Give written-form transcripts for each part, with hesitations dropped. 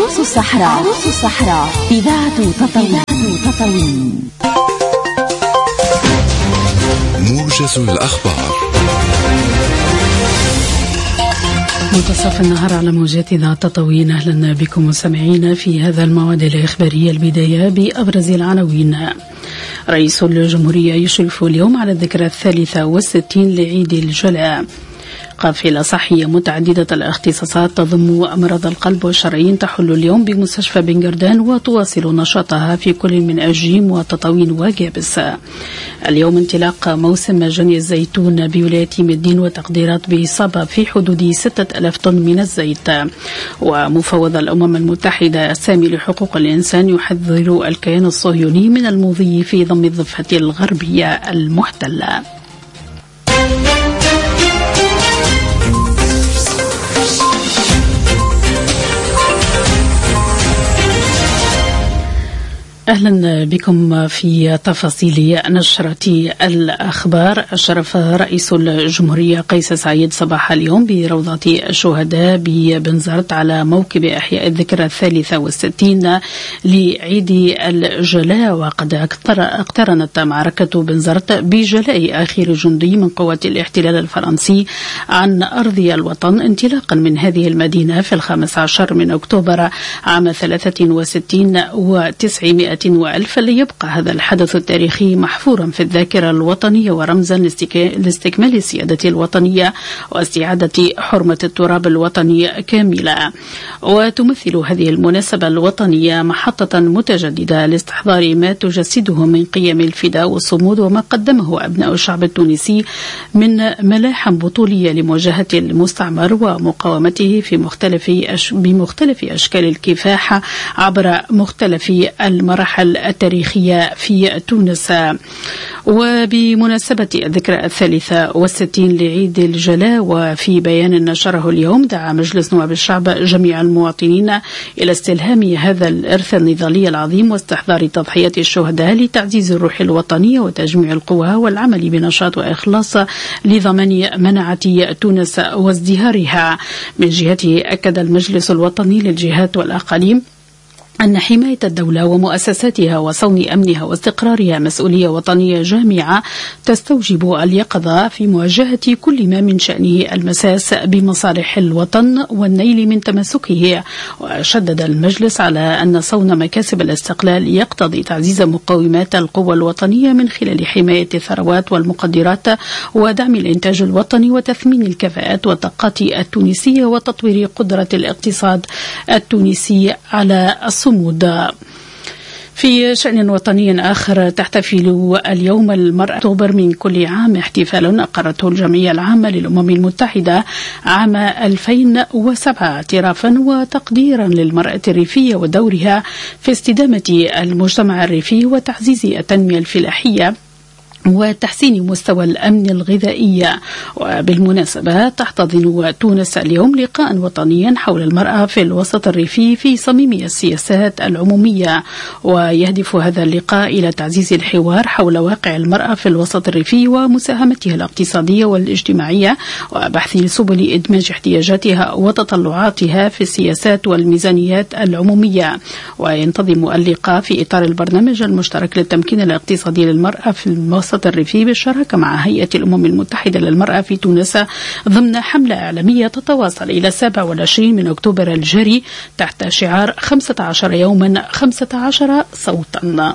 عروس الصحراء إذاعة تطاوين. موجز الأخبار منتصف النهار على موجات إذاعة تطاوين. أهلا بكم مستمعينا في هذا الموعد الإخباري. البداية بأبرز العناوين. رئيس الجمهورية يشرف اليوم على الذكرى 63 لعيد الجلاء. قافلة صحية متعددة الاختصاصات تضم أمراض القلب والشرايين تحل اليوم بمستشفى بن جردان وتواصل نشاطها في كل من أجيم وتطاوين وجابس. اليوم انطلاق موسم جني الزيتون بولاية مدين وتقديرات بإصابة في حدود 6000 طن من الزيت. ومفوض الأمم المتحدة السامي لحقوق الإنسان يحذر الكيان الصهيوني من المضي في ضم الضفة الغربية المحتلة. أهلا بكم في تفاصيل نشرة الأخبار. أشرف رئيس الجمهورية قيس سعيد صباح اليوم بروضة الشهداء ببنزرت على موكب إحياء الذكرى 63 لعيد الجلاء. وقد اقترنت معركة بنزرت بجلاء آخر جندي من قوات الاحتلال الفرنسي عن أرض الوطن انطلاقا من هذه المدينة في 15 من أكتوبر عام 63 و900 وألف. ليبقى هذا الحدث التاريخي محفورا في الذاكرة الوطنية ورمزا لاستكمال السيادة الوطنية واستعادة حرمة التراب الوطني كاملة. وتمثل هذه المناسبة الوطنية محطة متجددة لاستحضار ما تجسده من قيم الفداء والصمود وما قدمه أبناء الشعب التونسي من ملاحم بطولية لمواجهة المستعمر ومقاومته بمختلف أشكال الكفاح عبر مختلف المراحل التاريخية في تونس. وبمناسبة الذكرى 63 لعيد الجلاء وفي بيان نشره اليوم دعا مجلس نواب الشعب جميع المواطنين إلى استلهام هذا الإرث النضالي العظيم واستحضار تضحيات الشهداء لتعزيز الروح الوطنية وتجميع القوى والعمل بنشاط وإخلاص لضمان منعة تونس وازدهارها. من جهته أكد المجلس الوطني للجهات والأقاليم أن حماية الدولة ومؤسساتها وصون أمنها واستقرارها مسؤولية وطنية جامعة تستوجب اليقظة في مواجهة كل ما من شأنه المساس بمصالح الوطن والنيل من تمسكه. وشدد المجلس على أن صون مكاسب الاستقلال يقتضي تعزيز مقومات القوى الوطنية من خلال حماية الثروات والمقدرات ودعم الإنتاج الوطني وتثمين الكفاءات والطاقات التونسية وتطوير قدرة الاقتصاد التونسي على الصمود. في شأن وطني آخر، تحتفل اليوم المرأة أكتوبر من كل عام احتفال أقرته الجمعية العامة للأمم المتحدة عام 2007 اعترافا وتقديرا للمرأة الريفية ودورها في استدامة المجتمع الريفي وتعزيز التنمية الفلاحية وتحسين مستوى الأمن الغذائي. وبالمناسبة تحتضن تونس اليوم لقاء وطنيا حول المرأة في الوسط الريفي في صميم السياسات العمومية. ويهدف هذا اللقاء إلى تعزيز الحوار حول واقع المرأة في الوسط الريفي ومساهمتها الاقتصادية والاجتماعية وبحث سبل إدماج احتياجاتها وتطلعاتها في السياسات والميزانيات العمومية. وينتظم اللقاء في إطار البرنامج المشترك للتمكين الاقتصادي للمرأة في الوسط الريفي بالشراكة مع هيئة الأمم المتحدة للمرأة في تونس ضمن حملة إعلامية تتواصل إلى 27 من أكتوبر الجاري تحت شعار 15 يوما 15 صوتا.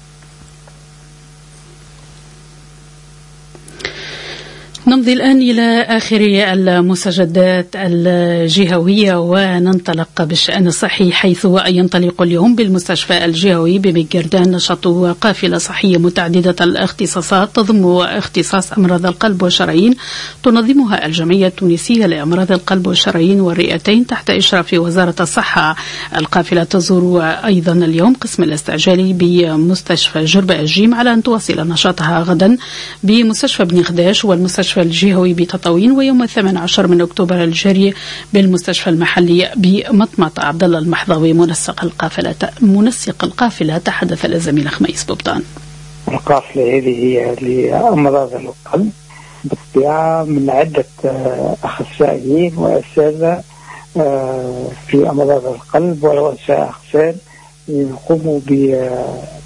نمضي الآن إلى آخر المستجدات الجهوية وننطلق بالشأن الصحي، حيث ينطلق اليوم بالمستشفى الجهوي بمجردان نشاط قافلة صحية متعددة الاختصاصات تضم اختصاص أمراض القلب والشرايين تنظمها الجمعية التونسية لأمراض القلب والشرايين والرئتين تحت إشراف وزارة الصحة. القافلة تزور أيضا اليوم قسم الاستعجالي بمستشفى جربة الجيم على أن تواصل نشاطها غدا بمستشفى بن خداش والمستشفى الجهوي بتطاوين، ويوم 18 من أكتوبر الجاري بالمستشفى المحلي بمطمطة. عبد الله المحظوي منسق القافلة تحدث للزميل خميس بوبطان. القافلة هذه هي لأمراض القلب بالطبيعة من عدة أخصائيين وأساتذة في أمراض القلب ورؤساء أقسام يقوموا